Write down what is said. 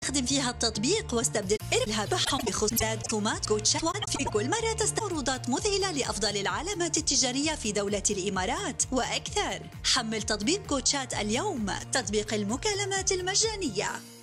استخدم فيها التطبيق واستبدل لها تحكم بخصوصات رسومات كوتشات في كل مرة عروضات مذهلة لأفضل العلامات التجارية في دولة الإمارات وأكثر. حمل تطبيق كوتشات اليوم، تطبيق المكالمات المجانية.